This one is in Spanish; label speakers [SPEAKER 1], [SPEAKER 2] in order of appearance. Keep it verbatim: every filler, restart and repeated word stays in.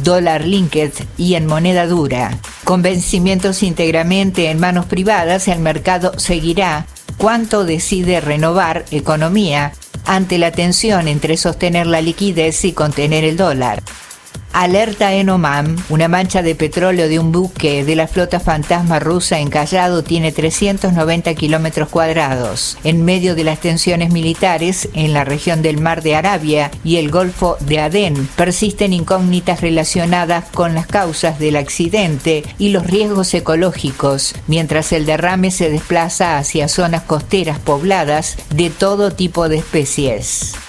[SPEAKER 1] dólar linked y en moneda dura. Con vencimientos íntegramente en manos privadas, el mercado seguirá cuánto decide renovar economía ante la tensión entre sostener la liquidez y contener el dólar. Alerta en Omán, una mancha de petróleo de un buque de la flota fantasma rusa encallado tiene trescientos noventa kilómetros cuadrados. En medio de las tensiones militares en la región del Mar de Arabia y el Golfo de Adén, persisten incógnitas relacionadas con las causas del accidente y los riesgos ecológicos, mientras el derrame se desplaza hacia zonas costeras pobladas de todo tipo de especies.